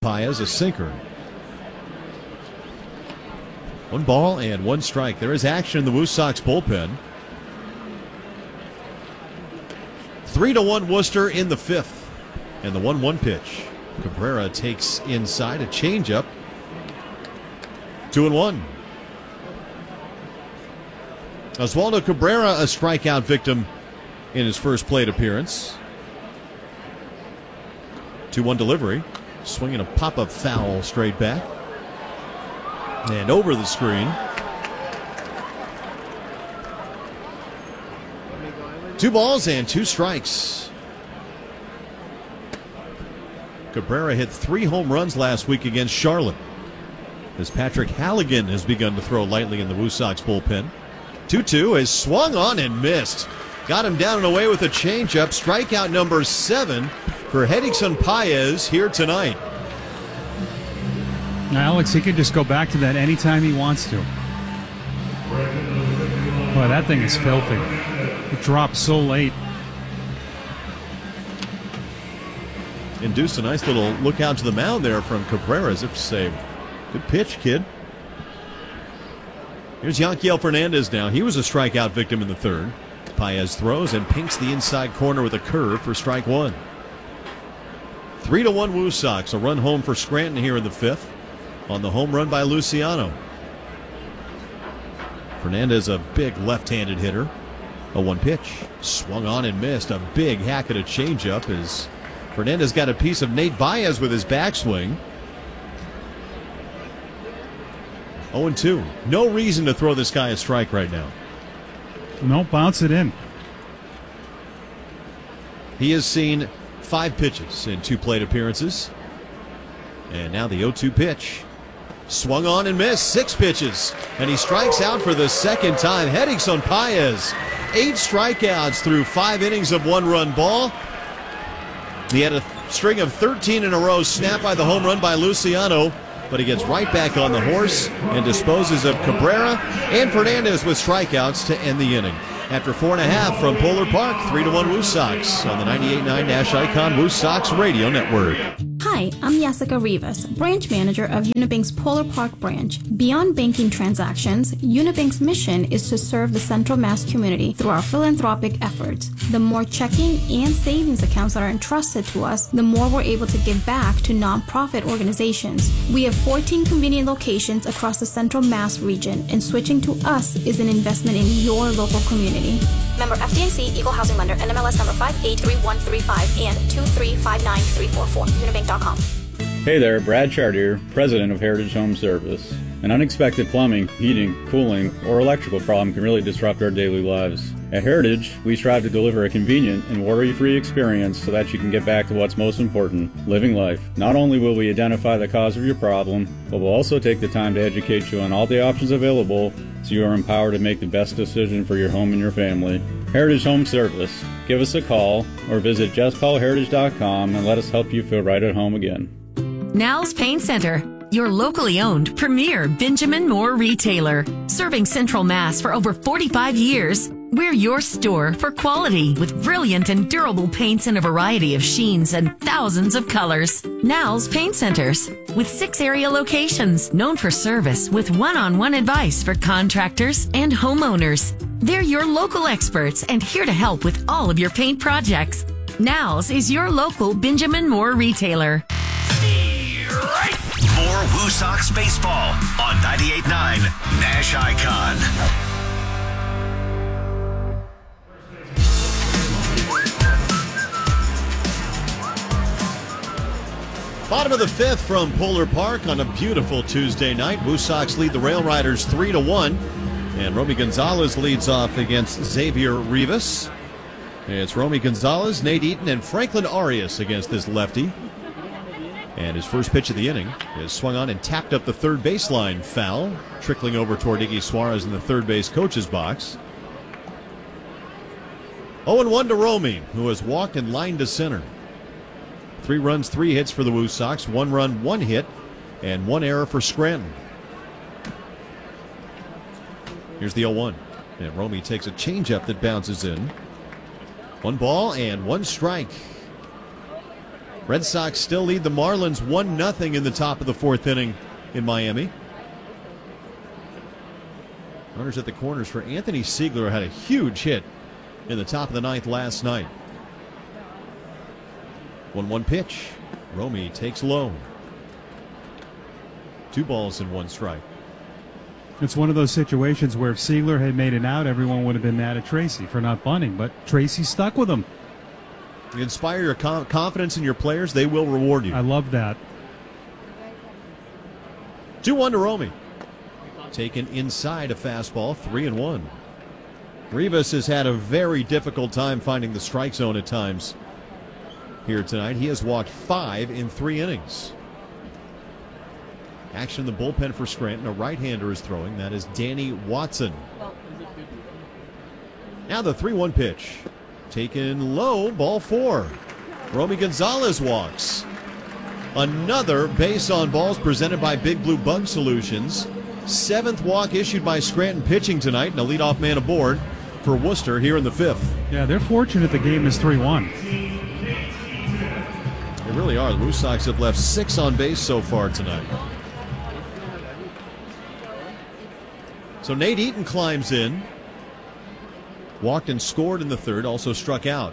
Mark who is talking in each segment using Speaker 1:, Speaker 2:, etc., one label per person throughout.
Speaker 1: Paez, a sinker. 1 ball and 1 strike. There is action in the Woo Sox bullpen. 3-1 Worcester in the 5th. And the 1-1 pitch. Cabrera takes inside a changeup. 2-1. Oswaldo Cabrera, a strikeout victim in his first plate appearance. 2-1 delivery. Swinging a pop-up foul straight back. And over the screen. 2 balls and 2 strikes. Cabrera hit 3 home runs last week against Charlotte, as Patrick Halligan has begun to throw lightly in the Woo Sox bullpen. 2-2 is swung on and missed. Got him down and away with a changeup. Strikeout number 7 for Hedison Paez here tonight.
Speaker 2: Now, Alex, he could just go back to that anytime he wants to. Boy, that thing is filthy. It dropped so late.
Speaker 1: Induced a nice little look out to the mound there from Cabrera as if to say, good pitch, kid. Here's Yanquiel Fernandez now. He was a strikeout victim in the 3rd. Paez throws and pinks the inside corner with a curve for strike 1. 3-1 Woo Sox. A run home for Scranton here in the 5th on the home run by Luciano. Fernandez, a big left-handed hitter. A 1 pitch. Swung on and missed. A big hack at a changeup as Fernandez got a piece of Nate Baez with his backswing. 0-2. No reason to throw this guy a strike right now.
Speaker 2: No, bounce it in.
Speaker 1: He has seen 5 pitches in 2 plate appearances. And now the 0-2 pitch. Swung on and missed. 6 pitches. And he strikes out for the 2nd time. Hedison Paez. 8 strikeouts through 5 innings of 1-run ball. He had a string of 13 in a row, snapped by the home run by Luciano, but he gets right back on the horse and disposes of Cabrera and Fernandez with strikeouts to end the inning. After 4.5 from Polar Park, 3-1 Woo Sox on the 98.9 Nash Icon Woo Sox Radio Network.
Speaker 3: Hi, I'm Jessica Rivas, branch manager of Unibank's Polar Park branch. Beyond banking transactions, Unibank's mission is to serve the Central Mass community through our philanthropic efforts. The more checking and savings accounts that are entrusted to us, the more we're able to give back to nonprofit organizations. We have 14 convenient locations across the Central Mass region, and switching to us is an investment in your local community. Member FDIC, Equal Housing Lender, NMLS number 583135 and 2359344. Unibank.com.
Speaker 4: Hey there, Brad Chartier, President of Heritage Home Service. An unexpected plumbing, heating, cooling, or electrical problem can really disrupt our daily lives. At Heritage, we strive to deliver a convenient and worry-free experience so that you can get back to what's most important, living life. Not only will we identify the cause of your problem, but we'll also take the time to educate you on all the options available so you are empowered to make the best decision for your home and your family. Heritage Home Service. Give us a call or visit justcallheritage.com and let us help you feel right at home again.
Speaker 5: Now's Paint Center, your locally owned premier Benjamin Moore retailer. Serving Central Mass for over 45 years, we're your store for quality with brilliant and durable paints in a variety of sheens and thousands of colors. Now's Paint Centers, with 6 area locations, known for service with one-on-one advice for contractors and homeowners. They're your local experts and here to help with all of your paint projects. Now's is your local Benjamin Moore retailer.
Speaker 6: More Woo Sox baseball on 98.9 Nash Icon.
Speaker 1: Bottom of the 5th from Polar Park on a beautiful Tuesday night. Woo Sox lead the Rail Riders 3-1. And Romy Gonzalez leads off against Xavier Rivas. It's Romy Gonzalez, Nate Eaton, and Franklin Arias against this lefty. And his first pitch of the inning is swung on and tapped up the third baseline foul, trickling over toward Iggy Suarez in the third base coach's box. 0-1 to Romy, who has walked and lined to center. 3 runs, 3 hits for the Woo Sox, 1 run, 1 hit, and 1 error for Scranton. Here's the 0-1. And Romy takes a changeup that bounces in. 1 ball and 1 strike. Red Sox still lead the Marlins 1-0 in the top of the fourth inning in Miami. Runners at the corners for Anthony Siegler, had a huge hit in the top of the ninth last night. 1-1 pitch. Romy takes low. 2 balls and 1 strike.
Speaker 2: It's one of those situations where if Siegler had made an out, everyone would have been mad at Tracy for not bunting, but Tracy stuck with him.
Speaker 1: You inspire your confidence in your players, they will reward you.
Speaker 2: I love that.
Speaker 1: 2-1 to Romy. Taken inside a fastball, 3-1. Rivas has had a very difficult time finding the strike zone at times here tonight. He has walked 5 in 3 innings. Action in the bullpen for Scranton. A right-hander is throwing. That is Danny Watson. Now the 3-1 pitch. Taken low, ball 4. Romy Gonzalez walks. Another base on balls presented by Big Blue Bug Solutions. 7th walk issued by Scranton pitching tonight, and a leadoff man aboard for Worcester here in the 5th.
Speaker 2: Yeah, they're fortunate the game is 3-1.
Speaker 1: They really are. The Blue Sox have left 6 on base so far tonight. So Nate Eaton climbs in. Walked and scored in the 3rd, also struck out.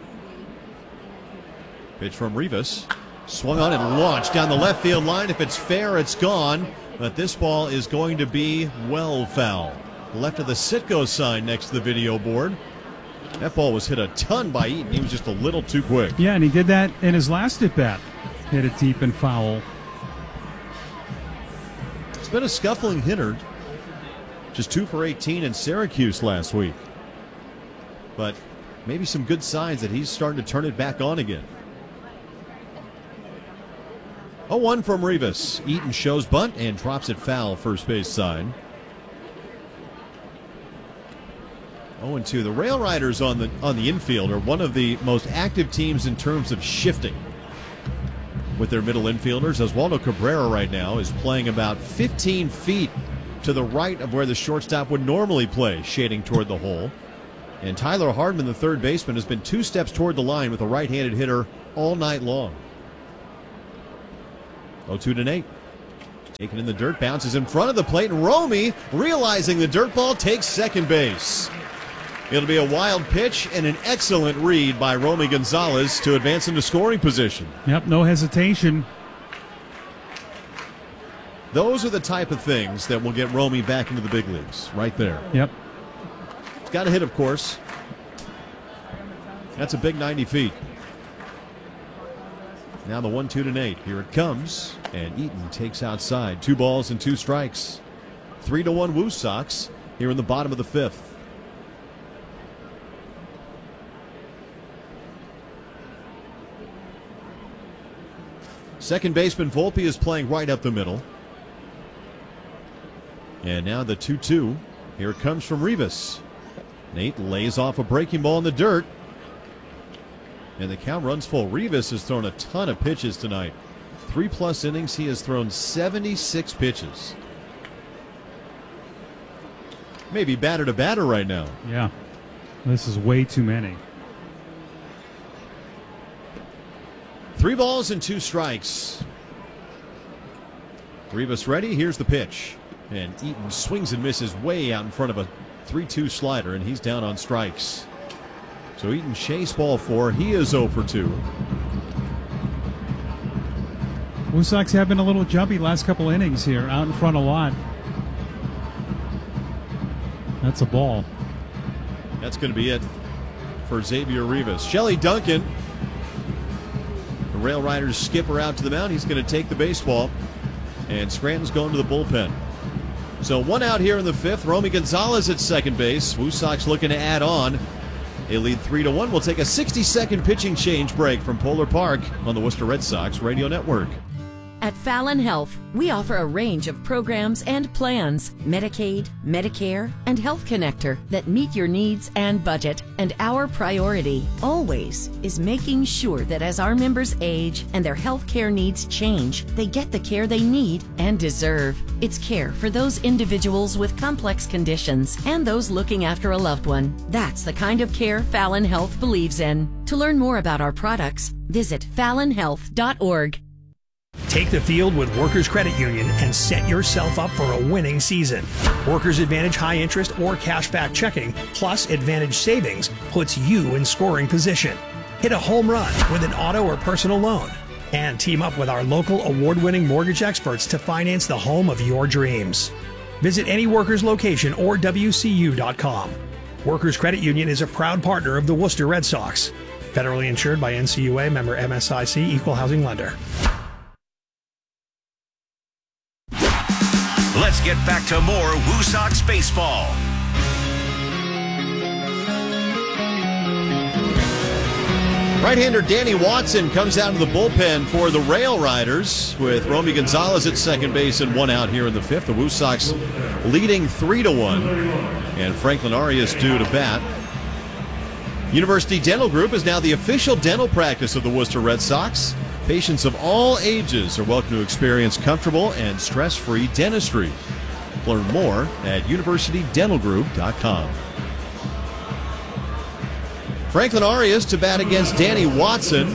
Speaker 1: Pitch from Rivas. Swung on and launched down the left field line. If it's fair, it's gone. But this ball is going to be well foul. Left of the Sitco sign next to the video board. That ball was hit a ton by Eaton. He was just a little too quick.
Speaker 2: Yeah, and he did that in his last at-bat. Hit it deep and foul.
Speaker 1: It's been a scuffling hitter. Just 2 for 18 in Syracuse last week. But maybe some good signs that he's starting to turn it back on again. 0-1 from Rivas. Eaton shows bunt and drops it foul, first base side. 0-2. The Rail Riders on the infield are one of the most active teams in terms of shifting with their middle infielders. Oswaldo Cabrera right now is playing about 15 feet to the right of where the shortstop would normally play, shading toward the hole. And Tyler Hardman, the third baseman, has been 2 steps toward the line with a right-handed hitter all night long. 0-2 to Nate. Taken in the dirt, bounces in front of the plate, and Romy, realizing the dirt ball, takes second base. It'll be a wild pitch and an excellent read by Romy Gonzalez to advance into scoring position.
Speaker 2: Yep, no hesitation.
Speaker 1: Those are the type of things that will get Romy back into the big leagues, right there.
Speaker 2: Yep.
Speaker 1: He's got a hit, of course. That's a big 90 feet. Now the 1-2 to Nate. Here it comes, and Eaton takes outside. 2 balls and 2 strikes. 3-1 Woo Sox here in the bottom of the 5th. Second baseman Volpe is playing right up the middle. And now the 2-2. Here it comes from Rivas. Nate lays off a breaking ball in the dirt. And the count runs full. Rivas has thrown a ton of pitches tonight. 3+ innings. He has thrown 76 pitches. Maybe batter to batter right now.
Speaker 2: Yeah. This is way too many.
Speaker 1: 3 balls and 2 strikes. Rivas ready. Here's the pitch. And Eaton swings and misses way out in front of a 3-2 slider, and he's down on strikes. So Eaton chase ball 4. He is 0 for 2.
Speaker 2: Blue Sox have been a little jumpy last couple innings here, out in front a lot. That's a ball.
Speaker 1: That's going to be it for Xavier Rivas. Shelley Duncan, the Rail Riders skipper, out to the mound. He's going to take the baseball, and Scranton's going to the bullpen. So 1 out here in the 5th. Romy Gonzalez at second base. Woo Sox looking to add on. They lead 3-1. We'll take a 60-second pitching change break from Polar Park on the Worcester Red Sox Radio Network.
Speaker 5: At Fallon Health, we offer a range of programs and plans, Medicaid, Medicare, and Health Connector that meet your needs and budget. And our priority, always, is making sure that as our members age and their health care needs change, they get the care they need and deserve. It's care for those individuals with complex conditions and those looking after a loved one. That's the kind of care Fallon Health believes in. To learn more about our products, visit fallonhealth.org.
Speaker 7: Take the field with Workers Credit Union and set yourself up for a winning season. Workers Advantage high interest or cashback checking plus Advantage savings puts you in scoring position. Hit a home run with an auto or personal loan and team up with our local award-winning mortgage experts to finance the home of your dreams. Visit any Workers location or WCU.com. Workers Credit Union is a proud partner of the Worcester Red Sox. Federally insured by NCUA, member MSIC, equal housing lender.
Speaker 6: Let's get back to more Woo Sox baseball.
Speaker 1: Right-hander Danny Watson comes out of the bullpen for the Rail Riders with Romy Gonzalez at second base and one out here in the fifth. The Woo Sox leading 3-1, and Franklin Arias due to bat. University Dental Group is now the official dental practice of the Worcester Red Sox. Patients of all ages are welcome to experience comfortable and stress-free dentistry. Learn more at universitydentalgroup.com. Franklin Arias to bat against Danny Watson.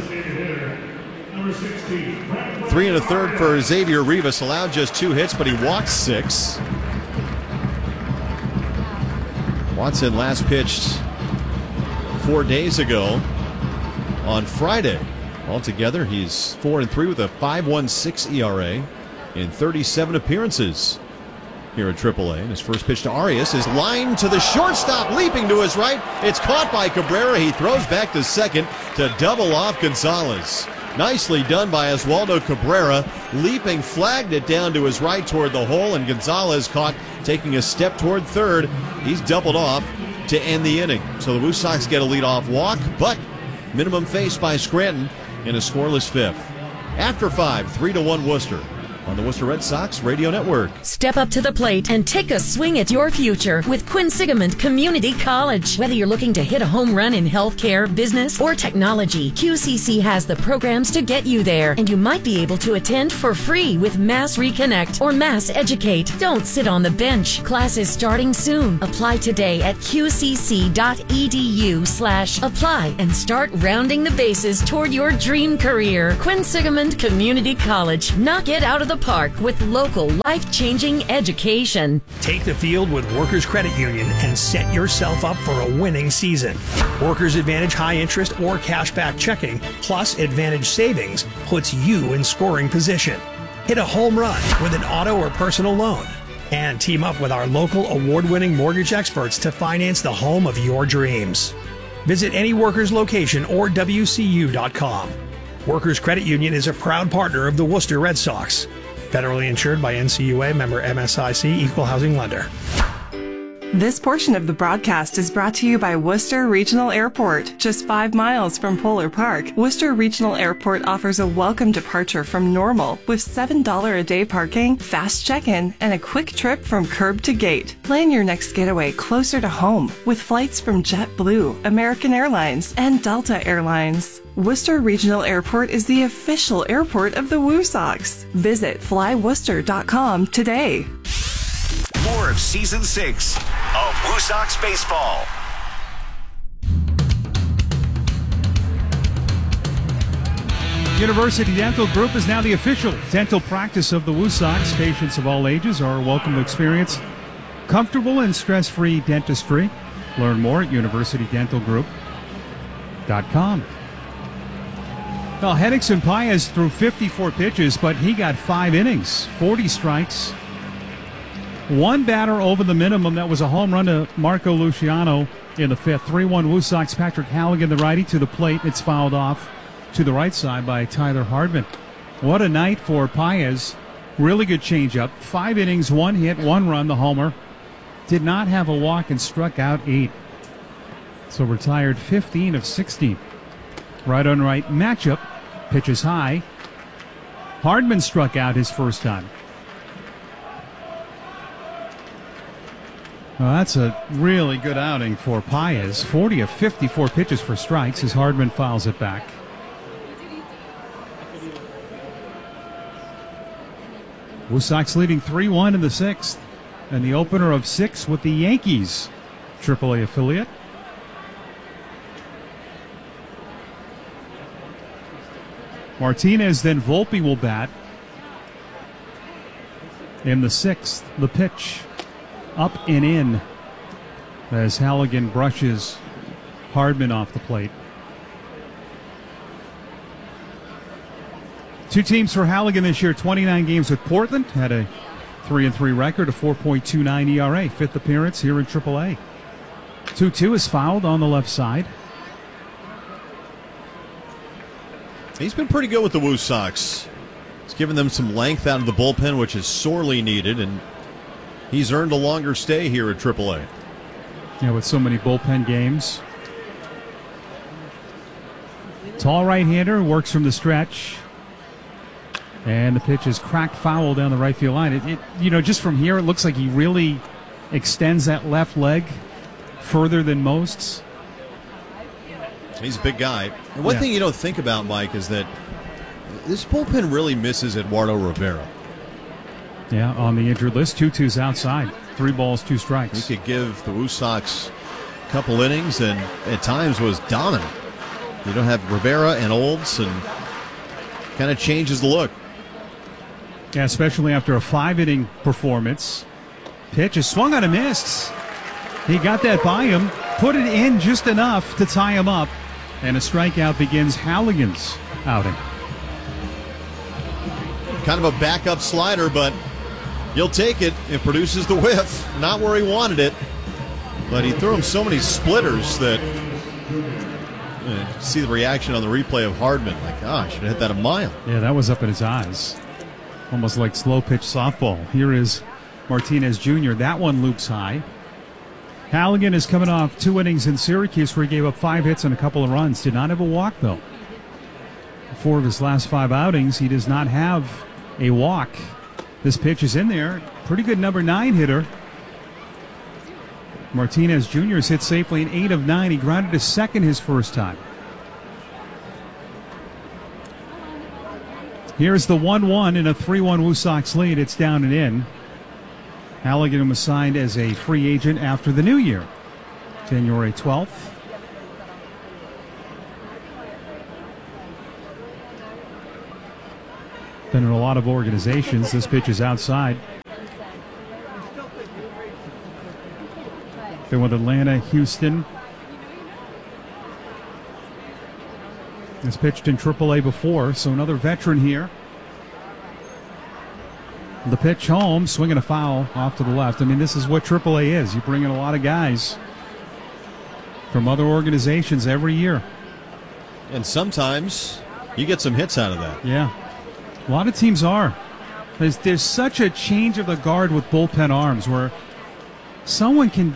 Speaker 1: 3 1/3 for Xavier Rivas. Allowed just 2 hits, but he walked 6. Watson last pitched 4 days ago on Friday. Altogether, he's 4-3 with a 5.16 ERA in 37 appearances here at AAA. And his first pitch to Arias is lined to the shortstop, leaping to his right. It's caught by Cabrera. He throws back to second to double off Gonzalez. Nicely done by Oswaldo Cabrera. Leaping, flagged it down to his right toward the hole, and Gonzalez caught taking a step toward third. He's doubled off to end the inning. So the Woo Sox get a leadoff walk, but minimum face by Scranton in a scoreless fifth. After 5, 3-1 Worcester on the Worcester Red Sox Radio Network.
Speaker 5: Step up to the plate and take a swing at your future with Quinsigamond Community College. Whether you're looking to hit a home run in healthcare, business, or technology, QCC has the programs to get you there, and you might be able to attend for free with Mass Reconnect or Mass Educate. Don't sit on the bench. Classes starting soon. Apply today at qcc.edu/apply and start rounding the bases toward your dream career. Quinsigamond Community College. Knock it out of the park with local life-changing education.
Speaker 7: Take the field with Workers Credit Union and set yourself up for a winning season. Workers Advantage high interest or cashback checking plus Advantage savings puts you in scoring position. Hit a home run with an auto or personal loan and team up with our local award-winning mortgage experts to finance the home of your dreams. Visit any Workers location or WCU.com. Workers Credit Union is a proud partner of the Worcester Red Sox. Federally insured by NCUA, member MSIC, equal housing lender.
Speaker 8: This portion of the broadcast is brought to you by Worcester Regional Airport. Just 5 miles from Polar Park, Worcester Regional Airport offers a welcome departure from Normal with $7 a day parking, fast check-in, and a quick trip from curb to gate. Plan your next getaway closer to home with flights from JetBlue, American Airlines, and Delta Airlines. Worcester Regional Airport is the official airport of the Woo Sox. Visit flyworcester.com today.
Speaker 6: More of Season 6 of Woo Sox baseball.
Speaker 2: University Dental Group is now the official dental practice of the Woo Sox. Patients of all ages are welcome to experience comfortable and stress-free dentistry. Learn more at universitydentalgroup.com. Well, Henningsen Paez threw 54 pitches, but he got 5 innings, 40 strikes. One batter over the minimum. That was a home run to Marco Luciano in the fifth. 3-1 Woo Sox. Patrick Halligan, the righty, to the plate. It's fouled off to the right side by Tyler Hardman. What a night for Paez. Really good changeup. 5 innings, 1 hit, 1 run, the homer. Did not have a walk and struck out 8. So retired 15 of 16. Right on right matchup. Pitches high. Hardman struck out his first time. Well, that's a really good outing for Paez. 40 of 54 pitches for strikes as Hardman fouls it back. Woo Sox leading 3-1 in the sixth. And the opener of 6 with the Yankees, AAA affiliate. Martinez, then Volpe will bat. In the sixth, the pitch. Up and in as Halligan brushes Hardman off the plate. 2 teams for Halligan this year, 29 games with Portland. Had a 3-3 record, a 4.29 ERA. 5th appearance here in AAA. 2-2 is fouled on the left side.
Speaker 1: He's been pretty good with the Woo Sox. He's given them some length out of the bullpen, which is sorely needed, and he's earned a longer stay here at AAA.
Speaker 2: Yeah, with so many bullpen games. Tall right-hander, works from the stretch. And the pitch is cracked foul down the right field line. Just from here, it looks like he really extends that left leg further than most.
Speaker 1: He's a big guy. And one thing you don't think about, Mike, is that this bullpen really misses Eduardo Rivera.
Speaker 2: Yeah, on the injured list, 2-2's outside. 3 balls, 2 strikes.
Speaker 1: He could give the Woo Sox a couple innings and at times was dominant. You don't have Rivera and Olds, and kind of changes the look.
Speaker 2: Yeah, especially after a 5-inning performance. Pitch is swung on and missed. He got that by him, put it in just enough to tie him up, and a strikeout begins Halligan's outing.
Speaker 1: Kind of a backup slider, but you'll take it. It produces the whiff. Not where he wanted it, but he threw him so many splitters that see the reaction on the replay of Hardman. Like, I should have hit that a mile.
Speaker 2: Yeah, that was up in his eyes. Almost like slow pitch softball. Here is Martinez Jr. That one loops high. Halligan is coming off 2 innings in Syracuse where he gave up 5 hits and a couple of runs. Did not have a walk, though. 4 of his last 5 outings, he does not have a walk. This pitch is in there. Pretty good number 9 hitter. Martinez Jr. has hit safely in 8 of 9. He grounded to second his first time. Here's the 1-1 in a 3-1 Woo Sox lead. It's down and in. Halligan was signed as a free agent after the new year, January 12th. Been in a lot of organizations. This pitch is outside. Been with Atlanta, Houston. Has pitched in AAA before, so another veteran here. The pitch home, swinging a foul off to the left. I mean, this is what AAA is. You bring in a lot of guys from other organizations every year.
Speaker 1: And sometimes you get some hits out of that.
Speaker 2: Yeah. A lot of teams are. There's such a change of the guard with bullpen arms where someone can